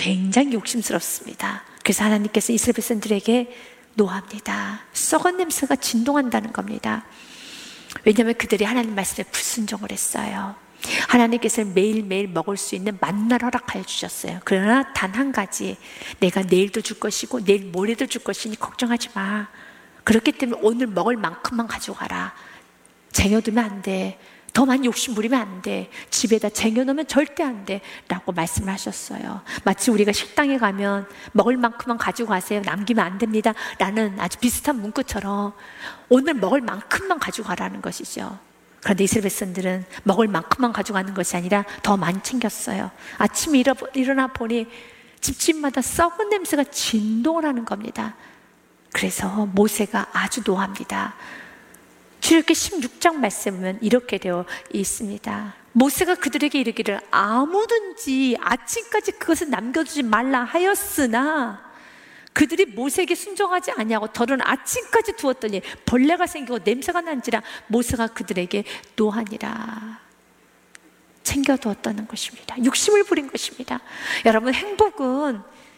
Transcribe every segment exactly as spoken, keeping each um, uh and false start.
굉장히 욕심스럽습니다. 그래서 하나님께서 이스라엘 백성들에게 노합니다. 썩은 냄새가 진동한다는 겁니다. 왜냐하면 그들이 하나님 말씀에 불순종을 했어요. 하나님께서 매일매일 먹을 수 있는 만나를 허락하여 주셨어요. 그러나 단 한 가지, 내가 내일도 줄 것이고 내일 모레도 줄 것이니 걱정하지 마. 그렇기 때문에 오늘 먹을 만큼만 가져가라. 쟁여두면 안 돼. 더 많이 욕심 부리면 안 돼. 집에다 쟁여놓으면 절대 안 돼 라고 말씀을 하셨어요. 마치 우리가 식당에 가면 먹을 만큼만 가지고 가세요, 남기면 안 됩니다 라는 아주 비슷한 문구처럼 오늘 먹을 만큼만 가지고 가라는 것이죠. 그런데 이스라엘 백성들은 먹을 만큼만 가져가는 것이 아니라 더 많이 챙겼어요. 아침에 일어나 보니 집집마다 썩은 냄새가 진동을 하는 겁니다. 그래서 모세가 아주 노합니다. 출애굽기 십육 장 말씀 보면 이렇게 되어 있습니다. 모세가 그들에게 이르기를 아무든지 아침까지 그것을 남겨두지 말라 하였으나 그들이 모세에게 순종하지 아니하고 덜은 아침까지 두었더니 벌레가 생기고 냄새가 난지라 모세가 그들에게 노하니라. 챙겨두었다는 것입니다. 욕심을 부린 것입니다. 여러분, 행복은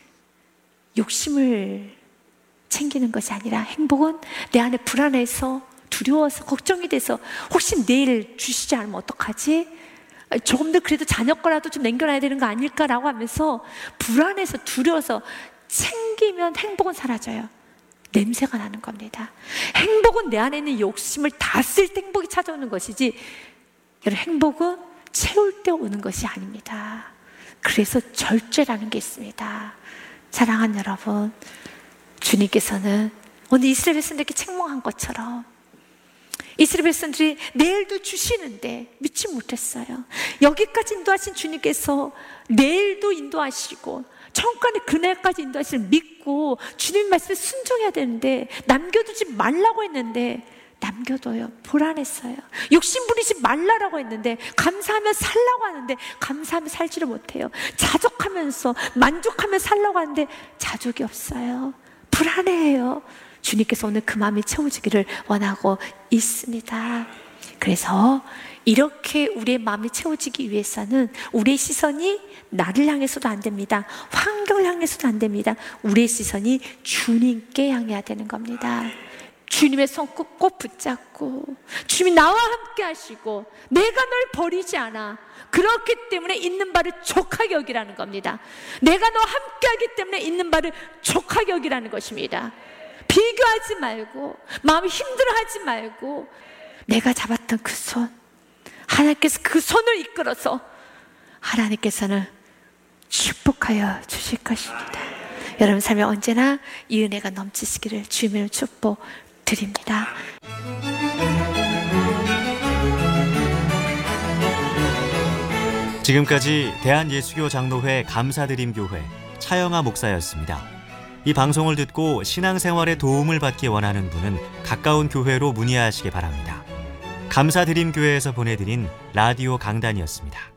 욕심을 챙기는 것이 아니라 행복은 내 안에 불안해서 두려워서 걱정이 돼서 혹시 내일 주시지 않으면 어떡하지? 조금 더 그래도 자녀 거라도 좀 남겨놔야 되는 거 아닐까라고 하면서 불안해서 두려워서 챙기면 행복은 사라져요. 냄새가 나는 겁니다. 행복은 내 안에 있는 욕심을 다 쓸 때 행복이 찾아오는 것이지, 여러분, 행복은 채울 때 오는 것이 아닙니다. 그래서 절제라는 게 있습니다. 사랑하는 여러분, 주님께서는 오늘 이스라엘 백성들에게 책망한 것처럼 이스라엘 백성들이 내일도 주시는데 믿지 못했어요. 여기까지 인도하신 주님께서 내일도 인도하시고 천국까지 그날까지 인도하시를 믿고 주님 말씀에 순종해야 되는데 남겨두지 말라고 했는데 남겨둬요. 불안했어요. 욕심 부리지 말라라고 했는데 감사하며 살라고 하는데 감사하며 살지를 못해요. 자족하면서 만족하며 살라고 하는데 자족이 없어요. 불안해해요. 주님께서 오늘 그 마음이 채워지기를 원하고 있습니다. 그래서 이렇게 우리의 마음이 채워지기 위해서는 우리의 시선이 나를 향해서도 안 됩니다. 환경을 향해서도 안 됩니다. 우리의 시선이 주님께 향해야 되는 겁니다. 주님의 손 꼭 붙잡고 주님이 나와 함께 하시고 내가 널 버리지 않아. 그렇기 때문에 있는 바를 족하게 여기라는 겁니다. 내가 너와 함께 하기 때문에 있는 바를 족하게 여기라는 것입니다. 비교하지 말고 마음이 힘들어하지 말고 내가 잡았던 그 손, 하나님께서 그 손을 이끌어서 하나님께서는 축복하여 주실 것입니다. 여러분 삶에 언제나 이 은혜가 넘치시기를 주님의 축복드립니다. 지금까지 대한예수교 장로회 감사드림교회 차영아 목사였습니다. 이 방송을 듣고 신앙생활에 도움을 받기 원하는 분은 가까운 교회로 문의하시기 바랍니다. 감사드림교회에서 보내드린 라디오 강단이었습니다.